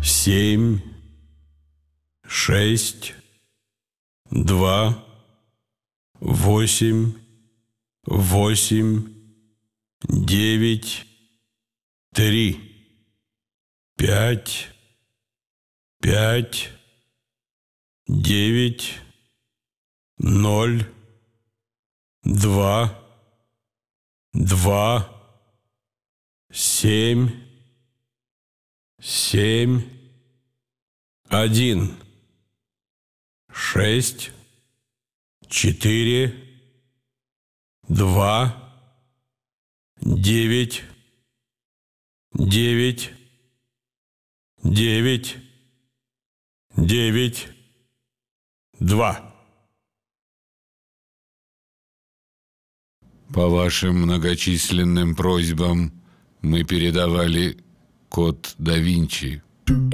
7, 6, 2, 8, 8, 9, 3, 5, 5, 9, 0, 2, 2, 7, 7, 1, 6, 4, 2, 9, 9, 9, 9, 2. По вашим многочисленным просьбам мы передавали код да Винчи.